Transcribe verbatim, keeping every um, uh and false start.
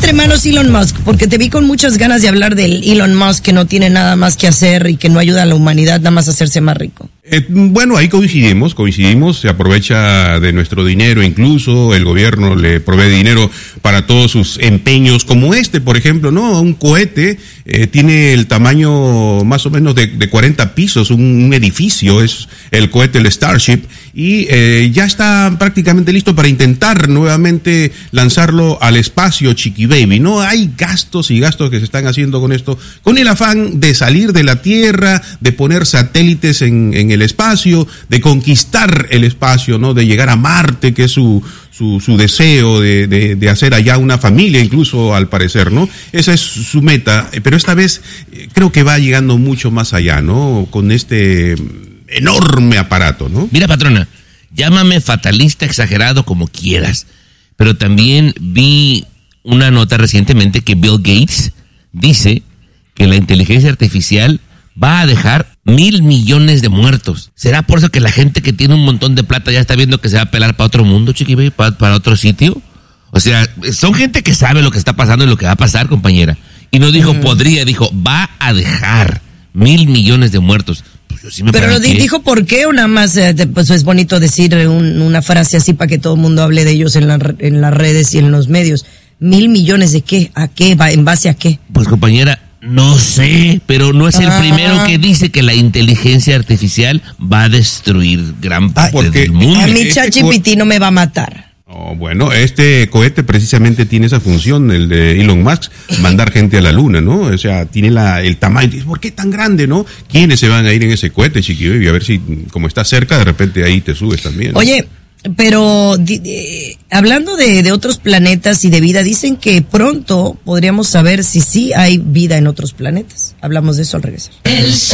entre manos Elon Musk, porque te vi con muchas ganas de hablar del Elon Musk que no tiene nada más que hacer y que no ayuda a la humanidad, nada más a hacerse más rico. Eh, bueno, ahí coincidimos, coincidimos, se aprovecha de nuestro dinero, incluso el gobierno le provee dinero para todos sus empeños, como este, por ejemplo, ¿no? Un cohete eh, tiene el tamaño más o menos de, de cuarenta pisos, un, un edificio, es el cohete, el Starship, y eh, ya está prácticamente listo para intentar nuevamente lanzarlo al espacio, Chiqui Baby, ¿no? Hay gastos y gastos que se están haciendo con esto, con el afán de salir de la Tierra, de poner satélites en, en el el espacio, de conquistar el espacio, ¿no? De llegar a Marte, que es su su, su deseo de, de, de hacer allá una familia, incluso al parecer, ¿no? Esa es su meta, pero esta vez eh, creo que va llegando mucho más allá, ¿no? Con este enorme aparato, ¿no? Mira, patrona, llámame fatalista, exagerado, como quieras, pero también vi una nota recientemente que Bill Gates dice que la inteligencia artificial va a dejar mil millones de muertos. ¿Será por eso que la gente que tiene un montón de plata ya está viendo que se va a pelar para otro mundo, Chiqui Baby, para, para otro sitio? O sea, son gente que sabe lo que está pasando y lo que va a pasar, compañera. Y no dijo mm. podría, dijo va a dejar mil millones de muertos. Pues yo sí me Pero lo di, dijo por qué o nada más, eh, pues es bonito decir un, una frase así para que todo el mundo hable de ellos en, la, en las redes y en los medios. ¿Mil millones de qué? ¿A qué? ¿En base a qué? Pues, compañera, no sé, pero no es el ah. primero que dice que la inteligencia artificial va a destruir gran parte ah, del mundo. A mi ChatGPT co- no me va a matar. Oh, bueno, este cohete precisamente tiene esa función, el de Elon Musk, mandar gente a la luna, ¿no? O sea, tiene la, el tamaño. ¿Por qué tan grande, no? ¿Quiénes se van a ir en ese cohete, Chiqui Baby? A ver si, como está cerca, de repente ahí te subes también, ¿no? Oye, pero di, di, hablando de, de otros planetas y de vida, dicen que pronto podríamos saber si sí hay vida en otros planetas. Hablamos de eso al regresar. El